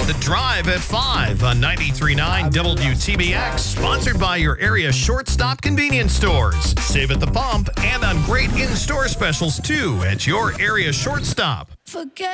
The Drive at 5 on 93.9 WTBX, sponsored by your area shortstop convenience stores. Save at the pump and on great in-store specials, too, at your area shortstop. Forget